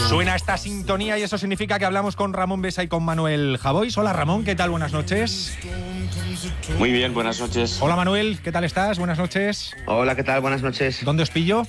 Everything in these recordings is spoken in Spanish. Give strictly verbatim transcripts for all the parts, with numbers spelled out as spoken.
Suena esta sintonía y eso significa que hablamos con Ramón Besa y con Manuel Javois. Hola Ramón, ¿qué tal? Buenas noches. Muy bien, buenas noches. Hola Manuel, ¿qué tal estás? Buenas noches. Hola, ¿qué tal? Buenas noches. ¿Dónde os pillo?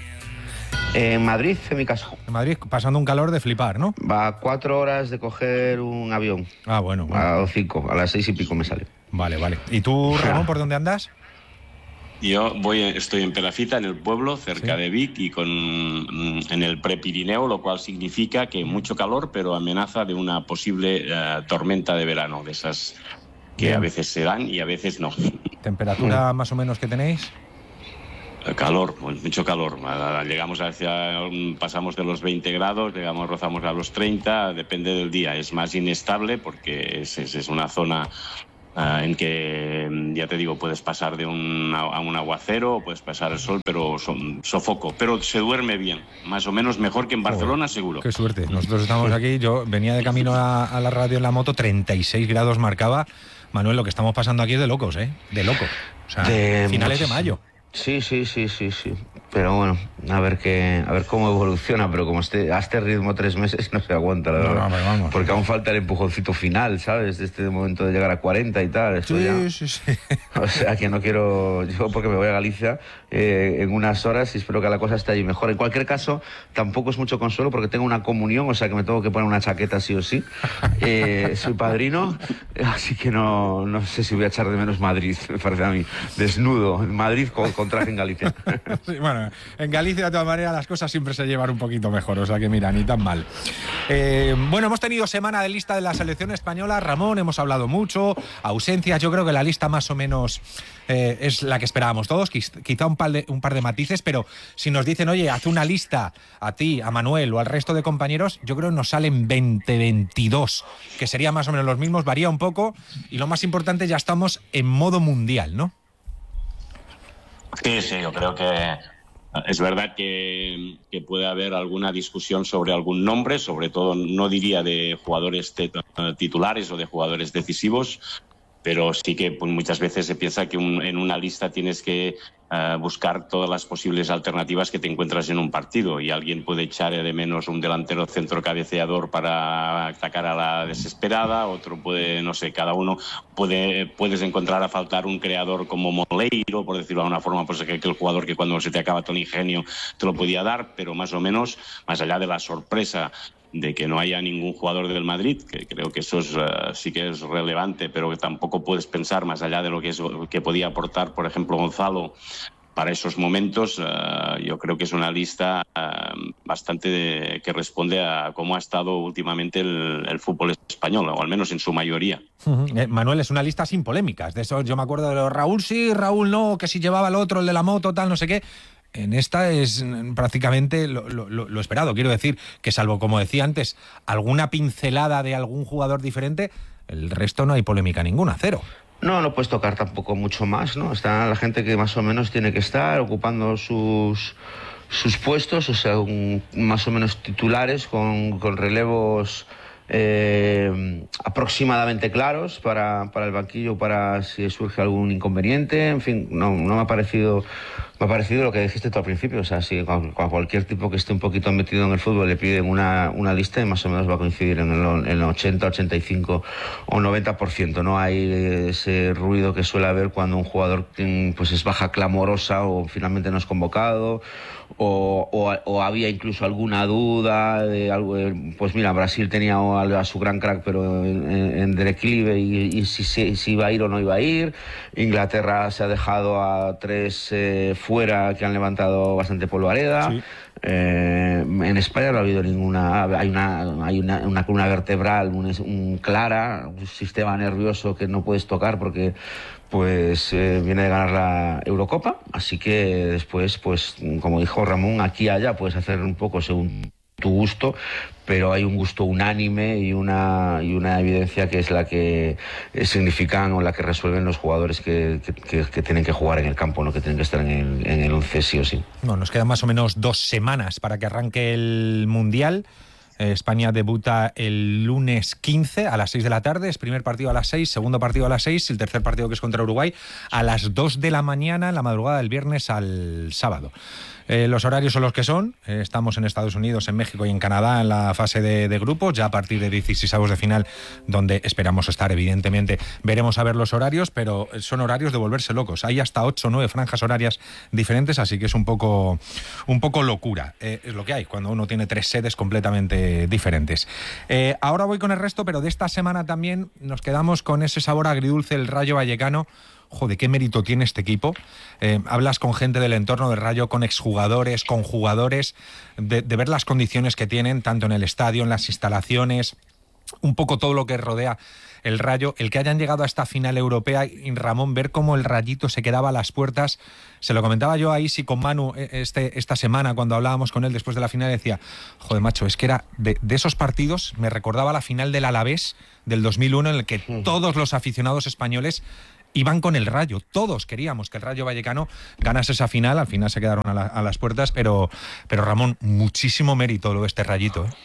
En Madrid, en mi caso. En Madrid, pasando un calor de flipar, ¿no? Va a cuatro horas de coger un avión. Ah, bueno. bueno. A cinco, a las seis y pico me sale. Vale, vale. ¿Y tú, Ramón, por dónde andas? Yo voy, estoy en Perafita, en el pueblo, cerca Sí. de Vic, y con, en el Prepirineo, lo cual significa que mucho calor, pero amenaza de una posible uh, tormenta de verano, de esas que Bien. a veces se dan y a veces no. ¿Temperatura más o menos que tenéis? Calor, mucho calor. Llegamos hacia, pasamos de los veinte grados, llegamos, rozamos a los treinta, depende del día. Es más inestable porque es, es, es una zona uh, en que, ya te digo, puedes pasar de un, a un aguacero, puedes pasar el sol, pero so, sofoco. Pero se duerme bien, más o menos mejor que en Barcelona, Joder, seguro. Qué suerte. Nosotros estamos aquí, yo venía de camino a, a la radio en la moto, treinta y seis grados marcaba. Manuel, lo que estamos pasando aquí es de locos, ¿eh? De locos. O sea, De finales muchísimo. de mayo. Sí, sí, sí, sí, sí. Pero bueno, a ver qué, a ver cómo evoluciona, pero como esté a este ritmo tres meses no se aguanta, la No, verdad. no, pero vamos. Porque aún falta el empujoncito final, ¿sabes? De este momento de llegar a cuarenta y tal. Esto Sí, ya... sí, sí. O sea que no quiero, yo porque me voy a Galicia eh, en unas horas y espero que la cosa esté allí mejor. En cualquier caso, tampoco es mucho consuelo porque tengo una comunión, o sea que me tengo que poner una chaqueta sí o sí. Eh, soy padrino, así que no, no sé si voy a echar de menos Madrid, me parece a mí. Desnudo, en Madrid con, con traje en Galicia. Sí, bueno, en Galicia de todas maneras las cosas siempre se llevan un poquito mejor, o sea que mira, ni tan mal. Eh, bueno, hemos tenido semana de lista de la selección española, Ramón, hemos hablado mucho, ausencias, yo creo que la lista más o menos eh, es la que esperábamos todos, quizá un par, de, un par de matices, pero si nos dicen, oye, haz una lista a ti, a Manuel o al resto de compañeros, yo creo que nos salen veinte, veintidós, que serían más o menos los mismos, varía un poco, y lo más importante, ya estamos en modo mundial, ¿no? Sí, sí, yo creo que es verdad que, que puede haber alguna discusión sobre algún nombre, sobre todo no diría de jugadores titulares o de jugadores decisivos, pero sí que pues, muchas veces se piensa que un, en una lista tienes que uh, buscar todas las posibles alternativas que te encuentras en un partido, y alguien puede echar de menos un delantero centro cabeceador para atacar a la desesperada, otro puede, no sé, cada uno puede puedes encontrar a faltar un creador como Moleiro, por decirlo de alguna forma, pues que, que el jugador que cuando se te acaba todo el ingenio te lo podía dar, pero más o menos, más allá de la sorpresa de que no haya ningún jugador del Madrid, que creo que eso es, uh, sí que es relevante, pero que tampoco puedes pensar más allá de lo que, es, que podía aportar, por ejemplo, Gonzalo para esos momentos. Uh, yo creo que es una lista uh, bastante de, que responde a cómo ha estado últimamente el, el fútbol español, o al menos en su mayoría. Uh-huh. eh, Manuel, es una lista sin polémicas. De eso yo me acuerdo de los Raúl sí, Raúl no, que si llevaba el otro, el de la moto, tal, no sé qué. En esta es prácticamente lo, lo, lo esperado. Quiero decir que salvo, como decía antes, alguna pincelada de algún jugador diferente, el resto no hay polémica ninguna, cero. No, no puedes tocar tampoco mucho más, ¿no? Está la gente que más o menos tiene que estar ocupando sus, sus puestos, o sea, un, más o menos titulares con, con relevos eh, aproximadamente claros para, para el banquillo, para si surge algún inconveniente. En fin, no, no me ha parecido... Me ha parecido lo que dijiste tú al principio, o sea, si a cualquier tipo que esté un poquito metido en el fútbol le piden una, una lista y más o menos va a coincidir en el, en el ochenta, ochenta y cinco o noventa por ciento. No hay ese ruido que suele haber cuando un jugador pues es baja clamorosa o finalmente no es convocado, o, o, o había incluso alguna duda de algo. Pues mira, Brasil tenía a su gran crack pero en, en declive y, y si, si, si iba a ir o no iba a ir. Inglaterra se ha dejado a tres eh, fuera que han levantado bastante polvareda. Sí. Eh, en España no ha habido ninguna, hay una, hay una, una columna vertebral un, un clara, un sistema nervioso que no puedes tocar porque pues eh, viene de ganar la Eurocopa, así que después, pues como dijo Ramón, aquí y allá puedes hacer un poco según tu gusto, pero hay un gusto unánime y una y una evidencia que es la que significan o la que resuelven los jugadores que, que, que, que tienen que jugar en el campo, no que tienen que estar en el, en el once sí o sí. Bueno, nos quedan más o menos dos semanas para que arranque el Mundial. Eh, España debuta el lunes quince a las seis de la tarde, es primer partido a las seis, segundo partido a las seis, el tercer partido, que es contra Uruguay, a las dos de la mañana, en la madrugada del viernes al sábado. Eh, los horarios son los que son. Eh, estamos en Estados Unidos, en México y en Canadá en la fase de, de grupos, ya a partir de dieciseisavos de final, donde esperamos estar, evidentemente. Veremos a ver los horarios, pero son horarios de volverse locos. Hay hasta ocho o nueve franjas horarias diferentes, así que es un poco, un poco locura. Eh, es lo que hay cuando uno tiene tres sedes completamente diferentes. Eh, ahora voy con el resto, pero de esta semana también nos quedamos con ese sabor agridulce del Rayo Vallecano. Joder, qué mérito tiene este equipo. Eh, hablas con gente del entorno del Rayo, con exjugadores, con jugadores, de, de ver las condiciones que tienen, tanto en el estadio, en las instalaciones, un poco todo lo que rodea el Rayo. El que hayan llegado a esta final europea, y Ramón, ver cómo el Rayito se quedaba a las puertas. Se lo comentaba yo a Isi con Manu este, esta semana, cuando hablábamos con él después de la final, decía, joder, macho, es que era de, de esos partidos, me recordaba la final del Alavés del dos mil uno, en el que todos los aficionados españoles iban con el Rayo. Todos queríamos que el Rayo Vallecano ganase esa final. Al final se quedaron a, la, a las puertas, pero, pero Ramón, muchísimo mérito lo de este Rayito, ¿eh?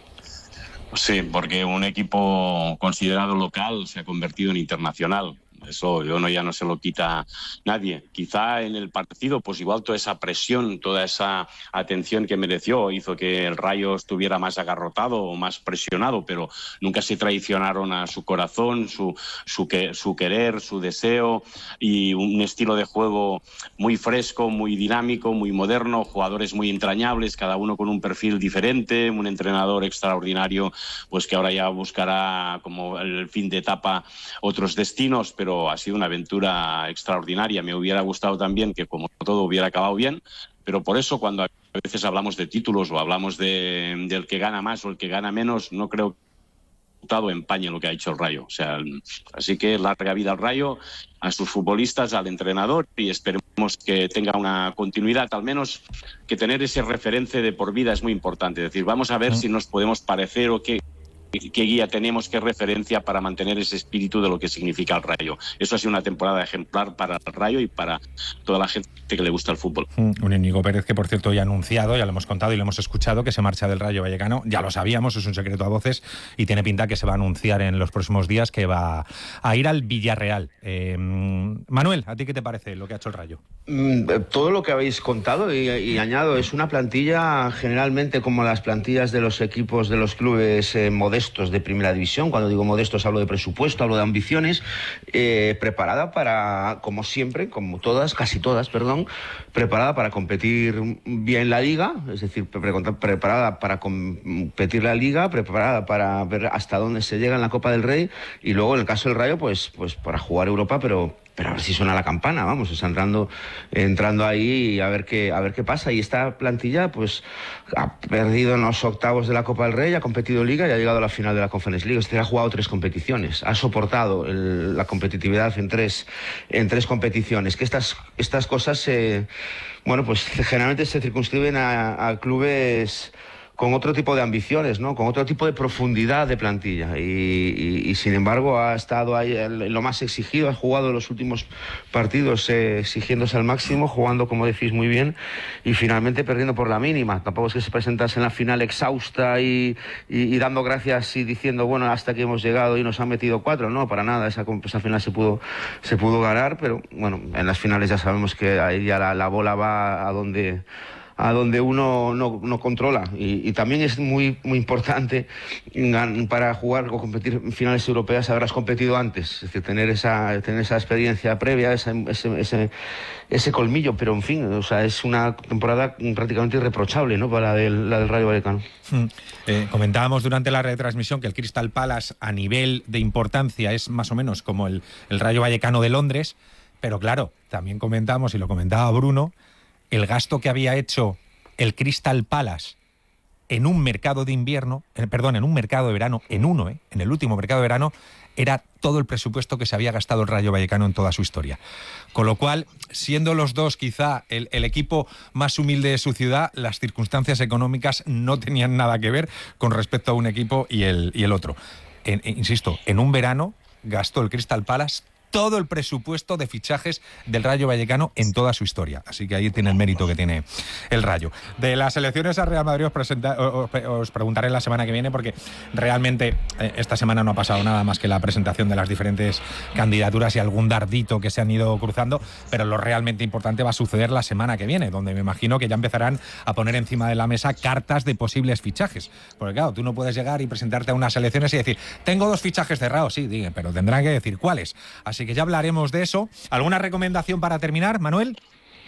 Sí, porque un equipo considerado local se ha convertido en internacional. Eso yo no, ya no se lo quita nadie. Quizá en el partido, pues igual toda esa presión, toda esa atención que mereció hizo que el Rayo estuviera más agarrotado o más presionado, pero nunca se traicionaron a su corazón, su, su, que, su querer, su deseo, y un estilo de juego muy fresco, muy dinámico, muy moderno, jugadores muy entrañables, cada uno con un perfil diferente, un entrenador extraordinario, pues que ahora ya buscará como el fin de etapa otros destinos, pero ha sido una aventura extraordinaria. Me hubiera gustado también que, como todo, hubiera acabado bien, pero por eso cuando a veces hablamos de títulos o hablamos de, del que gana más o el que gana menos, no creo que el resultado empañe lo que ha hecho el Rayo. O sea, así que larga vida al Rayo, a sus futbolistas, al entrenador, y esperemos que tenga una continuidad. Al menos que tener ese referente de por vida es muy importante. Es decir, vamos a ver si nos podemos parecer o qué qué guía tenemos, qué referencia para mantener ese espíritu de lo que significa el Rayo. Eso ha sido una temporada ejemplar para el Rayo y para toda la gente que le gusta el fútbol. Un Íñigo Pérez que, por cierto, ya ha anunciado, ya lo hemos contado y lo hemos escuchado, que se marcha del Rayo Vallecano. Ya lo sabíamos, es un secreto a voces, y tiene pinta que se va a anunciar en los próximos días que va a ir al Villarreal. Eh, Manuel, ¿a ti qué te parece lo que ha hecho el Rayo? Todo lo que habéis contado, y, y añado, es una plantilla generalmente como las plantillas de los equipos de los clubes eh, modestos de primera división. Cuando digo modestos hablo de presupuesto, hablo de ambiciones, eh, preparada para, como siempre, como todas, casi todas, perdón, preparada para competir bien la Liga, es decir, pre preparada para competir la Liga, preparada para ver hasta dónde se llega en la Copa del Rey, y luego en el caso del Rayo, pues, pues para jugar Europa, pero pero a ver si suena la campana, vamos, o sea, entrando, entrando ahí y a ver qué, a ver qué pasa. Y esta plantilla, pues, ha perdido en los octavos de la Copa del Rey, ha competido Liga y ha llegado a la final de la Conference League. Este ha jugado tres competiciones, ha soportado el, la competitividad en tres, en tres competiciones. Que estas, estas cosas, eh, bueno, pues generalmente se circunscriben a, a clubes con otro tipo de ambiciones, ¿no? Con otro tipo de profundidad de plantilla, y, y, y sin embargo ha estado ahí en lo más exigido, ha jugado los últimos partidos eh, exigiéndose al máximo, jugando, como decís, muy bien, y finalmente perdiendo por la mínima. Tampoco es que se presentase en la final exhausta y, y, y dando gracias y diciendo, bueno, hasta aquí hemos llegado y nos han metido cuatro, no, para nada. Esa, esa final se pudo, se pudo ganar, pero bueno, en las finales ya sabemos que ahí ya la, la bola va a donde a donde uno no, no controla, y, y también es muy, muy importante para jugar o competir en finales europeas habrás competido antes, es decir, tener esa, tener esa experiencia previa, esa, ese, ese, ese colmillo, pero en fin, o sea, es una temporada prácticamente irreprochable, ¿no?, para la del, la del Rayo Vallecano. Mm. Eh, comentábamos durante la retransmisión que el Crystal Palace a nivel de importancia es más o menos como el, el Rayo Vallecano de Londres, pero claro, también comentamos, y lo comentaba Bruno, el gasto que había hecho el Crystal Palace en un mercado de invierno, eh, perdón, en un mercado de verano, en uno, eh, en el último mercado de verano, era todo el presupuesto que se había gastado el Rayo Vallecano en toda su historia. Con lo cual, siendo los dos quizá el, el equipo más humilde de su ciudad, las circunstancias económicas no tenían nada que ver con respecto a un equipo y el, y el otro. En, insisto, en un verano gastó el Crystal Palace todo el presupuesto de fichajes del Rayo Vallecano en toda su historia. Así que ahí tiene el mérito que tiene el Rayo. De las elecciones a Real Madrid os, presenta, os, os preguntaré la semana que viene, porque realmente eh, esta semana no ha pasado nada más que la presentación de las diferentes candidaturas y algún dardito que se han ido cruzando, pero lo realmente importante va a suceder la semana que viene, donde me imagino que ya empezarán a poner encima de la mesa cartas de posibles fichajes. Porque claro, tú no puedes llegar y presentarte a unas elecciones y decir, tengo dos fichajes cerrados, sí, diga, pero tendrán que decir cuáles. Así que ya hablaremos de eso. ¿Alguna recomendación para terminar, Manuel?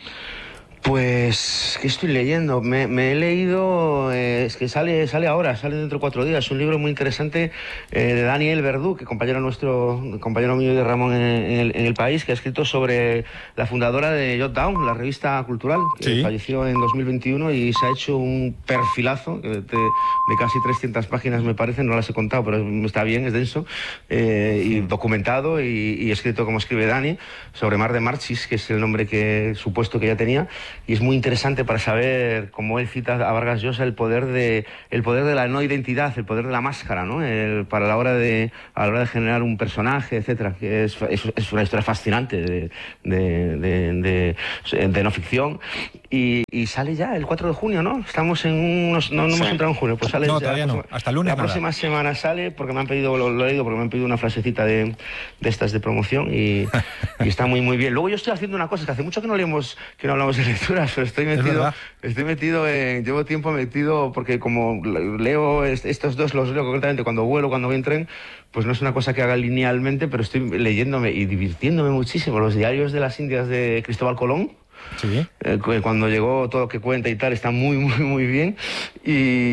Pues, ¿qué estoy leyendo? Me, me he leído, eh, es que sale, sale ahora, sale dentro de cuatro días, un libro muy interesante eh, de Daniel Verdú, que compañero nuestro, compañero mío de Ramón en, en, el, en El País, que ha escrito sobre la fundadora de Jot Down, la revista cultural, que sí. falleció en dos mil veintiuno y se ha hecho un perfilazo de, de, de casi trescientas páginas, me parece, no las he contado, pero está bien, es denso, eh, y documentado y, y escrito como escribe Dani, sobre Mar de Marchis, que es el nombre que supuesto que ella tenía. Y es muy interesante para saber, como él cita a Vargas Llosa, el poder de el poder de la no identidad, el poder de la máscara, ¿no? El, para la hora de a la hora de generar un personaje, etcétera. Que es, es, es una historia fascinante de, de, de, de, de no ficción. Y, y sale ya el cuatro de junio, ¿no? Estamos en unos... No, no sí. hemos entrado en junio, pues sale... No, ya, todavía no. Hasta el lunes. La nada. próxima semana sale, porque me han pedido, lo, lo he leído, porque me han pedido una frasecita de, de estas de promoción y, y está muy, muy bien. Luego yo estoy haciendo una cosa, es que hace mucho que no leemos, que no hablamos de lecturas, pero estoy metido, estoy metido en... Llevo tiempo metido, porque como leo estos dos, los leo concretamente cuando vuelo, cuando voy en tren, pues no es una cosa que haga linealmente, pero estoy leyéndome y divirtiéndome muchísimo. Los diarios de las Indias de Cristóbal Colón. Sí. Eh, cuando llegó, todo lo que cuenta y tal, está muy, muy, muy bien. Y,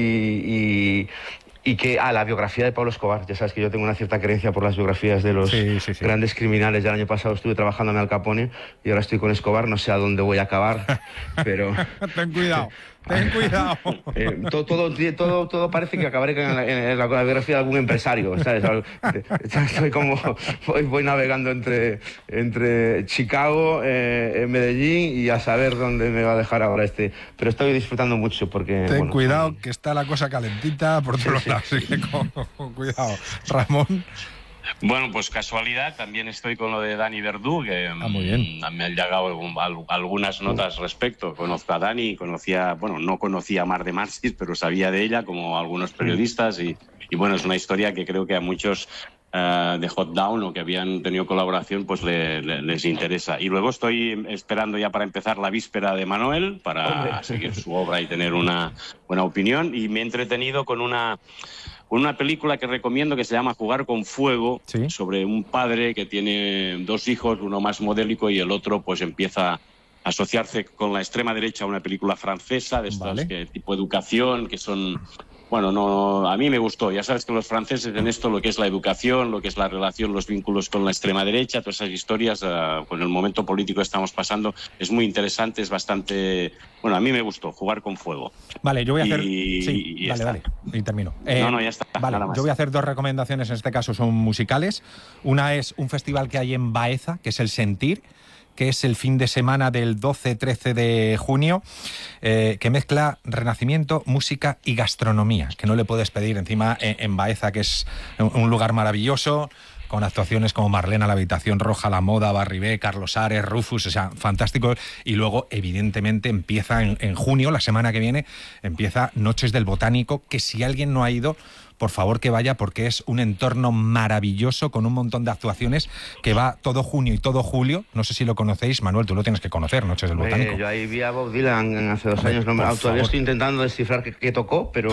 y, y que, ah, la biografía de Pablo Escobar. Ya sabes que yo tengo una cierta creencia por las biografías de los sí, sí, sí. grandes criminales. Ya el año pasado estuve trabajando en Al Capone y ahora estoy con Escobar. No sé a dónde voy a acabar, pero... Ten cuidado. Ten cuidado. Eh, todo, todo, todo, todo parece que acabaré en la, en la biografía de algún empresario, ¿sabes? Estoy como, voy, voy navegando entre, entre Chicago, eh, Medellín y a saber dónde me va a dejar ahora este. Pero estoy disfrutando mucho porque... Ten bueno, cuidado, que está la cosa calentita por todos sí, lados. Sí. Así que con, con cuidado. Ramón. Bueno, pues casualidad, también estoy con lo de Dani Verdú, que ah, muy bien. me han llegado algunas notas respecto. Conozco a Dani, conocía, bueno, no conocía a Mar de Marchis, pero sabía de ella, como algunos periodistas, y, y bueno, es una historia que creo que a muchos uh, de Jot Down o que habían tenido colaboración, pues le, le, les interesa. Y luego estoy esperando ya para empezar la víspera de Manuel, para Hombre. seguir su obra y tener una buena opinión, y me he entretenido con una... una película que recomiendo que se llama Jugar con Fuego, ¿sí? sobre un padre que tiene dos hijos, uno más modélico y el otro pues empieza a asociarse con la extrema derecha, una película francesa de estas vale. que tipo educación, que son... Bueno, no, a mí me gustó. Ya sabes que los franceses en esto, lo que es la educación, lo que es la relación, los vínculos con la extrema derecha, todas esas historias, uh, con el momento político que estamos pasando, es muy interesante, es bastante... Bueno, a mí me gustó, Jugar con Fuego. Vale, yo voy a hacer... Y, sí, y vale, vale, y termino. Eh, no, no, ya está. Vale, nada más. Yo voy a hacer dos recomendaciones, en este caso son musicales. Una es un festival que hay en Baeza, que es El Sentir, que es el fin de semana del doce trece de junio, eh, que mezcla renacimiento, música y gastronomía, que no le puedes pedir encima en, en Baeza, que es un lugar maravilloso, con actuaciones como Marlena, La Habitación Roja, La Moda, Barribé, Carlos Ares, Rufus, o sea, fantástico. Y luego, evidentemente, empieza en, en junio, la semana que viene, empieza Noches del Botánico, que si alguien no ha ido, por favor que vaya, porque es un entorno maravilloso con un montón de actuaciones que va todo junio y todo julio. No sé si lo conocéis, Manuel, tú lo tienes que conocer, Noches del Botánico. Eh, yo ahí vi a Bob Dylan hace dos años, no, todavía favor. Estoy intentando descifrar qué, qué tocó, pero,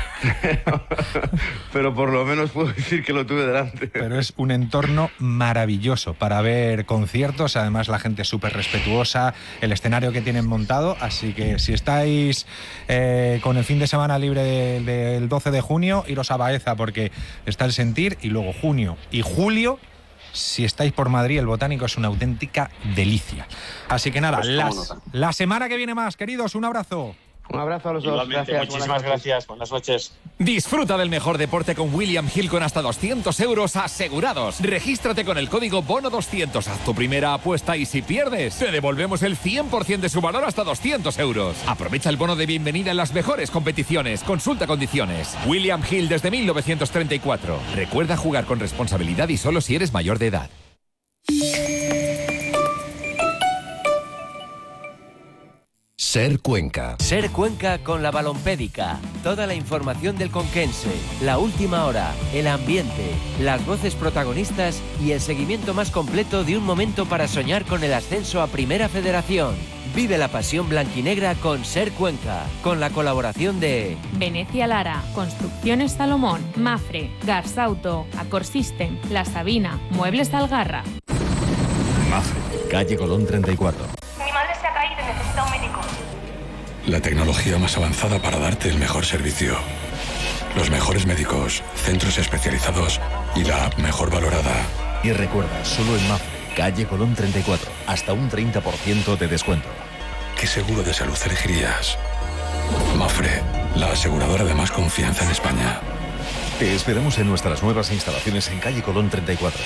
pero pero por lo menos puedo decir que lo tuve delante. Pero es un entorno maravilloso para ver conciertos, además la gente es súper respetuosa, el escenario que tienen montado, así que si estáis eh, con el fin de semana libre del de, de doce de junio, iros a Baeza porque está El Sentir, y luego junio y julio, si estáis por Madrid, el Botánico es una auténtica delicia. Así que nada, pues las, la semana que viene más, queridos, un abrazo. Un abrazo a los dos. Gracias, muchísimas gracias. Buenas noches. Disfruta del mejor deporte con William Hill con hasta doscientos euros asegurados. Regístrate con el código bono doscientos. Haz tu primera apuesta y si pierdes, te devolvemos el cien por ciento de su valor hasta doscientos euros. Aprovecha el bono de bienvenida en las mejores competiciones. Consulta condiciones. William Hill desde mil novecientos treinta y cuatro. Recuerda jugar con responsabilidad y solo si eres mayor de edad. Ser Cuenca. Ser Cuenca con la Balompédica. Toda la información del conquense, la última hora, el ambiente, las voces protagonistas y el seguimiento más completo de un momento para soñar con el ascenso a Primera Federación. Vive la pasión blanquinegra con Ser Cuenca, con la colaboración de Venecia Lara, Construcciones Salomón, Mafre, Garsauto, Acorsystem, La Sabina, Muebles Algarra. Mafre, calle Colón treinta y cuatro. Mi madre se ha caído y necesita un médico. La tecnología más avanzada para darte el mejor servicio. Los mejores médicos, centros especializados y la app mejor valorada. Y recuerda, solo en Mafre, calle Colón treinta y cuatro, hasta un treinta por ciento de descuento. ¿Qué seguro de salud elegirías? Mafre, la aseguradora de más confianza en España. Te esperamos en nuestras nuevas instalaciones en calle Colón treinta y cuatro.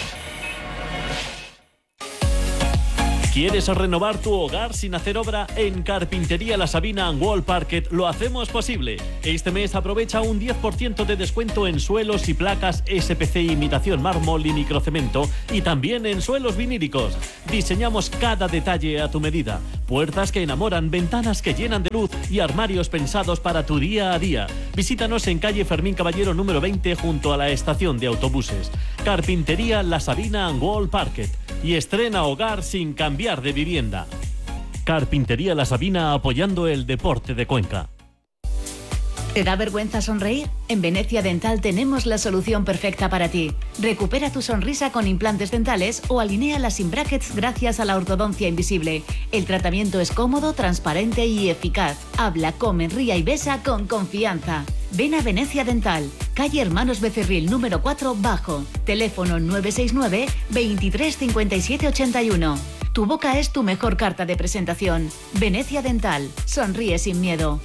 ¿Quieres renovar tu hogar sin hacer obra? En Carpintería La Sabina and Wall Parquet lo hacemos posible. Este mes aprovecha un diez por ciento de descuento en suelos y placas S P C imitación mármol y microcemento y también en suelos vinílicos. Diseñamos cada detalle a tu medida. Puertas que enamoran, ventanas que llenan de luz y armarios pensados para tu día a día. Visítanos en calle Fermín Caballero número veinte junto a la estación de autobuses. Carpintería La Sabina and Wall Parquet. Y estrena hogar sin cambiar de vivienda. Carpintería La Sabina apoyando el deporte de Cuenca. ¿Te da vergüenza sonreír? En Venecia Dental tenemos la solución perfecta para ti. Recupera tu sonrisa con implantes dentales o alinéala sin brackets gracias a la ortodoncia invisible. El tratamiento es cómodo, transparente y eficaz. Habla, come, ría y besa con confianza. Ven a Venecia Dental, calle Hermanos Becerril número cuatro bajo, teléfono nueve seis nueve, veintitrés cincuenta y siete ochenta y uno. Tu boca es tu mejor carta de presentación. Venecia Dental, sonríe sin miedo.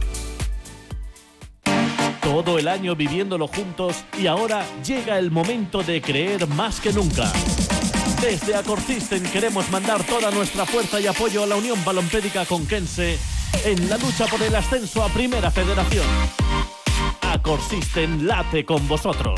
Todo el año viviéndolo juntos y ahora llega el momento de creer más que nunca. Desde Acorsystem queremos mandar toda nuestra fuerza y apoyo a la Unión Balompédica Conquense en la lucha por el ascenso a Primera Federación. Acorsystem late con vosotros.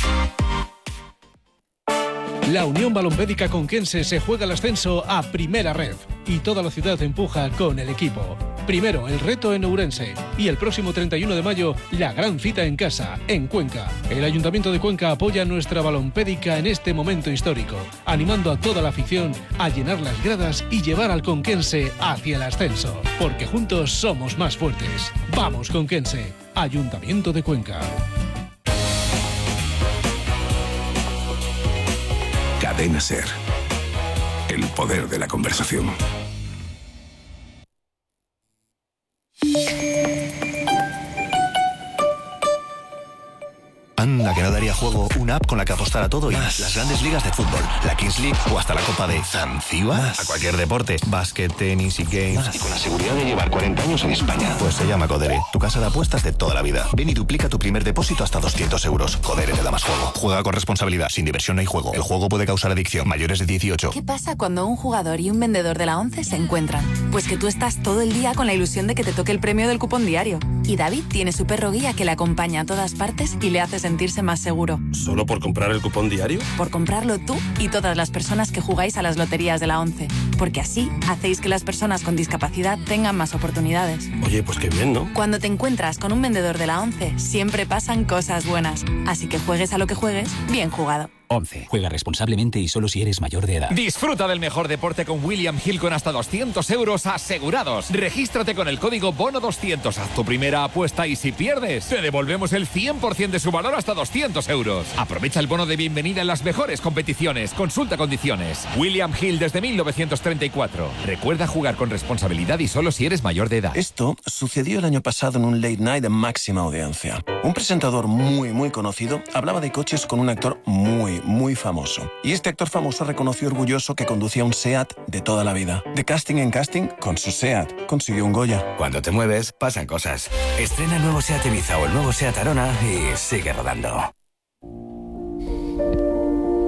La Unión Balompédica Conquense se juega el ascenso a Primera Red y toda la ciudad empuja con el equipo. Primero el reto en Ourense y el próximo treinta y uno de mayo la gran cita en casa, en Cuenca. El Ayuntamiento de Cuenca apoya a nuestra balompédica en este momento histórico, animando a toda la afición a llenar las gradas y llevar al conquense hacia el ascenso. Porque juntos somos más fuertes. ¡Vamos, Conquense! Ayuntamiento de Cuenca. Cadena Ser. El poder de la conversación. Anda, que no daría juego una app con la que apostar a todo y más. Las grandes ligas de fútbol, la Kings League o hasta la Copa de Zanzíbar. A cualquier deporte, básquet, tenis y games. Más. Y con la seguridad de llevar cuarenta años en España. Pues se llama Codere, tu casa de apuestas de toda la vida. Ven y duplica tu primer depósito hasta doscientos euros. Codere te da más juego. Juega con responsabilidad, sin diversión no hay juego. El juego puede causar adicción. Mayores de dieciocho. ¿Qué pasa cuando un jugador y un vendedor de la ONCE se encuentran? Pues que tú estás todo el día con la ilusión de que te toque el premio del cupón diario. Y David tiene su perro guía que le acompaña a todas partes y le hace sentirse más seguro. ¿Solo por comprar el cupón diario? Por comprarlo tú y todas las personas que jugáis a las loterías de la ONCE. Porque así hacéis que las personas con discapacidad tengan más oportunidades. Oye, pues qué bien, ¿no? Cuando te encuentras con un vendedor de la ONCE, siempre pasan cosas buenas. Así que juegues a lo que juegues, bien jugado. once. Juega responsablemente y solo si eres mayor de edad. Disfruta del mejor deporte con William Hill con hasta doscientos euros asegurados. Regístrate con el código bono doscientos. Haz tu primera apuesta y si pierdes, te devolvemos el cien por ciento de su valor hasta doscientos euros. Aprovecha el bono de bienvenida en las mejores competiciones. Consulta condiciones. William Hill desde mil novecientos treinta y cuatro. Recuerda jugar con responsabilidad y solo si eres mayor de edad. Esto sucedió el año pasado en un late night de máxima audiencia. Un presentador muy, muy conocido hablaba de coches con un actor muy, muy famoso. Y este actor famoso reconoció orgulloso que conducía un SEAT de toda la vida. De casting en casting, con su SEAT consiguió un Goya. Cuando te mueves, pasan cosas. Estrena el nuevo SEAT Ibiza o el nuevo SEAT Arona y sigue rodando.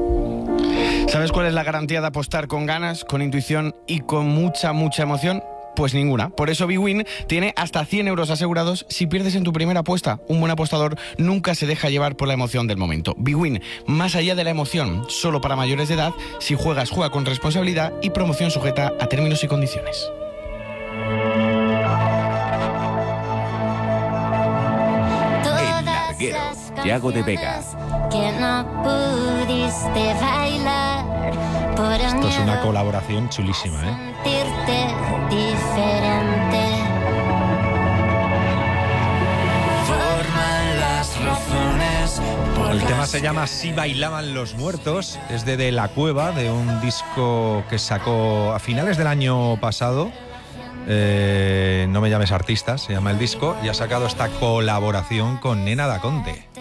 ¿Sabes cuál es la garantía de apostar con ganas, con intuición y con mucha, mucha emoción? Pues ninguna. Por eso bwin tiene hasta cien euros asegurados si pierdes en tu primera apuesta. Un buen apostador nunca se deja llevar por la emoción del momento. bwin, más allá de la emoción, solo para mayores de edad. Si juegas, juega con responsabilidad y promoción sujeta a términos y condiciones. El Larguero, Yago de Vega. Que no pudiste bailar por Esto es una colaboración chulísima, ¿eh? sentirte diferente. Forman las razones. El tema se llama Si bailaban los muertos, es de De La Cueva, de un disco que sacó a finales del año pasado. Eh, no me llames artista, se llama el disco, y ha sacado esta colaboración con Nena Da Conte.